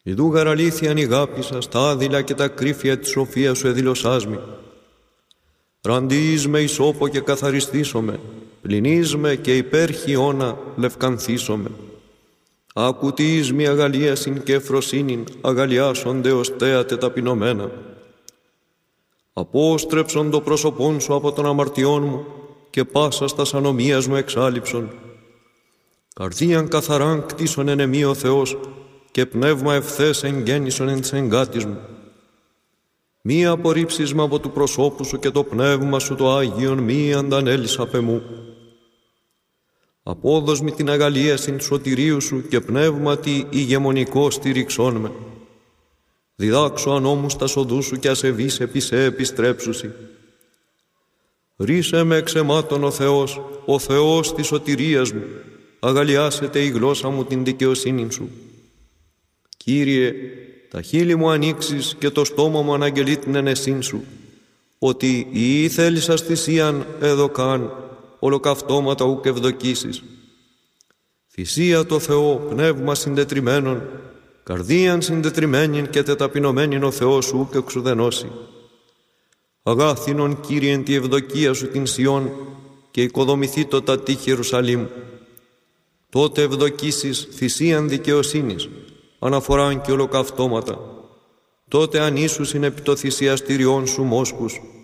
Ιδού γαρ αλήθειαν η αγάπη σας, τα άδειλα και τα κρύφια της σοφίας σου εδηλωσάς μη. Ραντείς με ισόπο και καθαριστήσομαι, πληνείς με και υπέρχει αιώνα λευκανθήσομαι. Ακουτείς μη αγαλίασιν και ευφροσύνην, αγαλιάσονται ως θέατε ταπεινωμένα. Απόστρεψον το πρόσωπόν σου από των αμαρτιών μου και πάσα στας ανομίας μου εξάλειψον. Καρδίαν καθαράν κτίσον εν εμεί ο Θεός και πνεύμα ευθές εγγέννησον εν της εγκάτης μου. Μη απορρίψεις με από του προσώπου σου και το πνεύμα σου το Άγιον μη αντανέλεις απ' εμού. Απόδος μη την αγαλίασιν σωτηρίου σου και πνεύματι ηγεμονικό στήριξόν με. Διδάξω ανώμους τα σοδού σου και ασεβείς επί σε επιστρέψουσι. Ρίσε με εξαιμάτων ο Θεός της σωτηρίας μου, αγαλιάσετε η γλώσσα μου την δικαιοσύνη σου. Κύριε, τα χείλη μου ανοίξεις και το στόμα μου αναγγελεί την ενεσύν σου, ότι η θέλησας θυσίαν εδωκάν, ολοκαυτώματα ουκ ευδοκίσεις. Θυσία το Θεό, πνεύμα συντετριμένον, καρδίαν συντετριμένην και τεταπεινωμένην ο Θεός σου ουκ εξουδενώσει. Αγάθινον Κύριεν τη ευδοκία σου την Σιών και οικοδομηθεί το τα τείχη Ιερουσαλήμ. Τότε ευδοκίσεις θυσίαν δικαιοσύνης, αναφοράν και ολοκαυτώματα. Τότε ανήσουσιν επί το θυσιαστηριών σου μόσχους